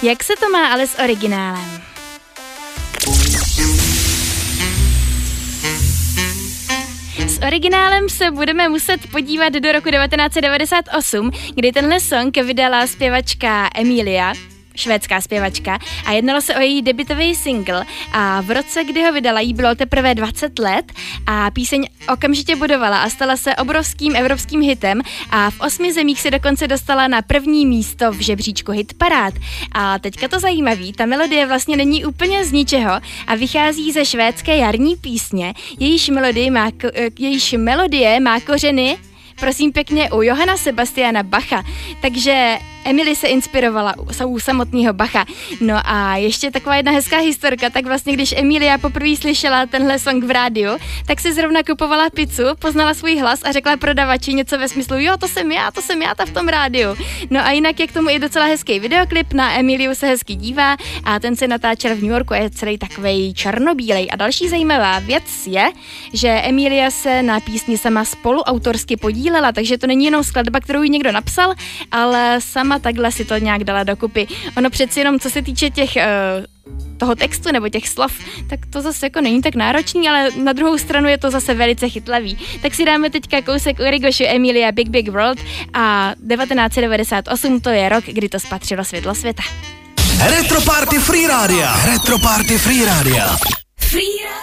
Jak se to má ale s originálem? S originálem se budeme muset podívat do roku 1998, kdy tenhle song vydala zpěvačka Emilia, švédská zpěvačka, a jednalo se o její debutový single a v roce, kdy ho vydala, jí bylo teprve 20 let a píseň okamžitě budovala a stala se obrovským evropským hitem a v 8 zemích se dokonce dostala na první místo v žebříčku Hitparád. A teďka to zajímavý, ta melodie vlastně není úplně z ničeho a vychází ze švédské jarní písně, jejíž melodie má kořeny, prosím pěkně, u Johanna Sebastiana Bacha, takže Emily se inspirovala u samotného Bacha. No a ještě taková jedna hezká historka, tak vlastně když Emilia poprvé slyšela tenhle song v rádiu, tak si zrovna kupovala pizzu, poznala svůj hlas a řekla prodavači něco ve smyslu, jo, to jsem já ta v tom rádiu. No a jinak je k tomu i docela hezký videoklip, na Emiliu se hezky dívá a ten se natáčel v New Yorku a je celý takovej černobílej. A další zajímavá věc je, že Emilia se na písni sama spoluautorsky podílela, takže to není jenom skladba, kterou jí někdo napsal, ale sama takhle si to nějak dala dokupy. Ono přeci jenom, co se týče toho textu nebo těch slov, tak to zase jako není tak náročný, ale na druhou stranu je to zase velice chytlavý. Tak si dáme teďka kousek u Rigošu Emilia Big Big World a 1998 to je rok, kdy to spatřilo světlo světa. Retroparty Free Rádia.